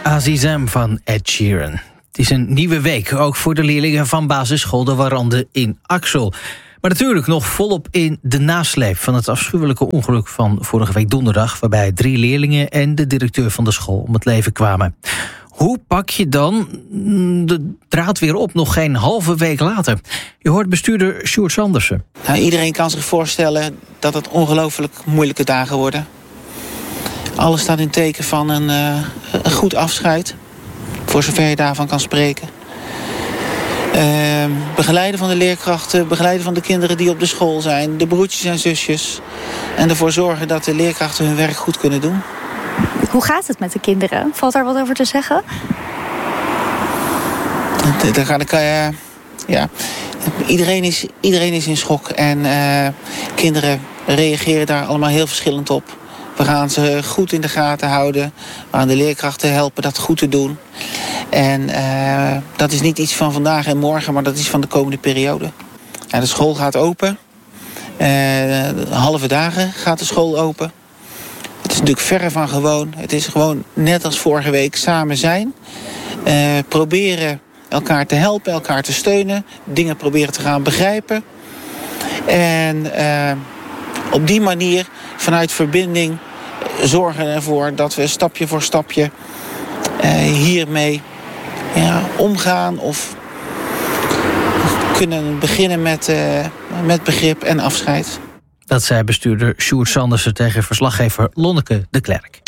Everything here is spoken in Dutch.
Azizam van Ed Sheeran. Het is een nieuwe week, ook voor de leerlingen van basisschool De Warande in Axel. Maar natuurlijk nog volop in de nasleep van het afschuwelijke ongeluk van vorige week donderdag, waarbij 3 leerlingen en de directeur van de school om het leven kwamen. Hoe pak je dan de draad weer op, nog geen halve week later? Je hoort bestuurder Sjoerd Sandersen. Nou, iedereen kan zich voorstellen dat het ongelooflijk moeilijke dagen worden. Alles staat in teken van een goed afscheid, voor zover je daarvan kan spreken. Begeleiden van de leerkrachten, begeleiden van de kinderen die op de school zijn, de broertjes en zusjes. En ervoor zorgen dat de leerkrachten hun werk goed kunnen doen. Hoe gaat het met de kinderen? Valt daar wat over te zeggen? Iedereen is in schok en kinderen reageren daar allemaal heel verschillend op. We gaan ze goed in de gaten houden. We gaan de leerkrachten helpen dat goed te doen. En dat is niet iets van vandaag en morgen, maar dat is van de komende periode. Ja, de school gaat open. Halve dagen gaat de school open. Het is natuurlijk verre van gewoon. Het is gewoon net als vorige week samen zijn. Proberen elkaar te helpen, elkaar te steunen. Dingen proberen te gaan begrijpen. En op die manier, vanuit verbinding, zorgen ervoor dat we stapje voor stapje hiermee omgaan. Of kunnen beginnen met begrip en afscheid. Dat zei bestuurder Sjoerd Sandersen tegen verslaggever Lonneke de Klerk.